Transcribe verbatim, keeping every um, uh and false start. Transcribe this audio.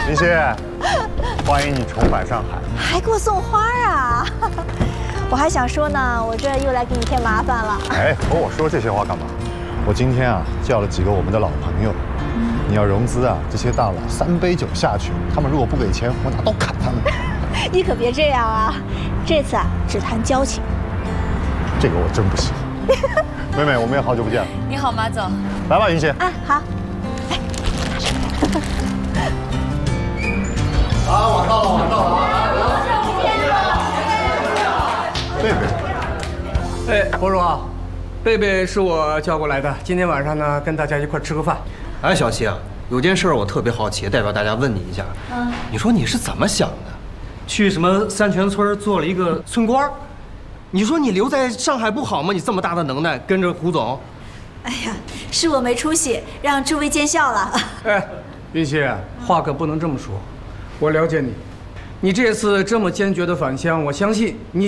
林夕，欢迎你重返上海， 还给我送花啊！我还想说呢，我这又来给你添麻烦了。 哎，和我说这些话干嘛？我今天啊叫了几个我们的老朋友，你要融资啊，这些大佬三杯酒下去，他们如果不给钱，我拿刀砍他们。 你可别这样啊！这次啊只谈交情。 这个我真不行。妹妹，我们也好久不见了。 你好，马总。 来吧，云姐。 啊，好。哎， 啊，晚到了，晚到了啊！贝贝， 哎，博主啊，贝贝是我叫过来的，今天晚上呢跟大家一块吃个饭。 哎，小七啊，有件事我特别好奇，代表大家问你一下。嗯，你说你是怎么想的？去什么三泉村做了一个村官？你说你留在上海不好吗？你这么大的能耐，跟着胡总。 哎呀，是我没出息，让诸位见笑了。 哎，云溪，话可不能这么说。我了解你，你这次这么坚决的返乡，我相信你。